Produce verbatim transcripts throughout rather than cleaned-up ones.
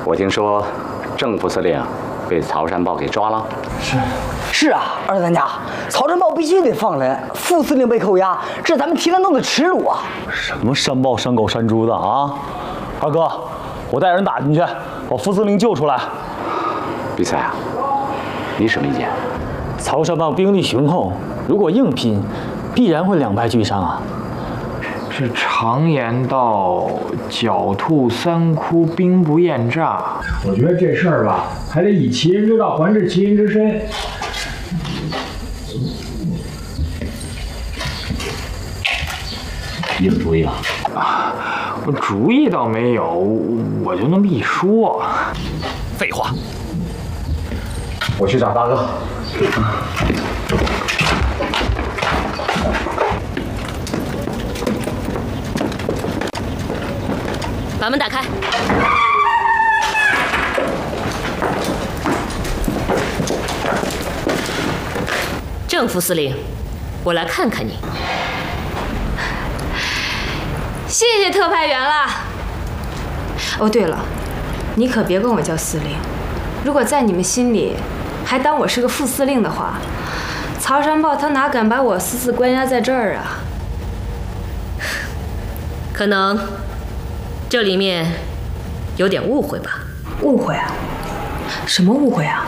我听说郑副司令被曹山豹给抓了。 是。 是啊，二当家，曹山豹必须得放人，副司令被扣押，这是咱们提篮洞的耻辱啊！ 什么山豹、山狗、山猪的啊！二哥，我带人打进去，把副司令救出来。 比赛啊，你什么意见？ 曹山豹兵力雄厚，如果硬拼，必然会两败俱伤啊。 这常言道，狡兔三窟，兵不厌诈。我觉得这事儿吧，还得以其人之道还治其人之身。 你有主意了？ 啊，我主意倒没有，我就那么一说。 废话。 我去找大哥。 把门打开。郑副司令，我来看看你。 谢谢特派员啦。哦，对了，你可别跟我叫司令，如果在你们心里还当我是个副司令的话，曹山豹他哪敢把我私自关押在这儿啊？ 可能这里面有点误会吧？ 误会啊？什么误会啊？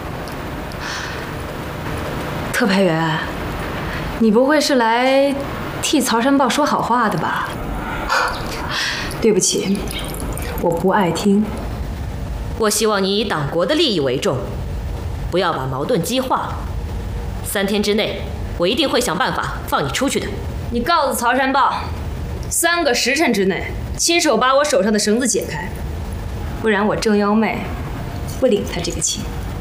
特派员，你不会是来替曹山豹说好话的吧？对不起，我不爱听。 我希望你以党国的利益为重，不要把矛盾激化了。三天之内，我一定会想办法放你出去的。 你告诉曹山豹，三个时辰之内亲手把我手上的绳子解开，不然我郑幺妹不领他这个情。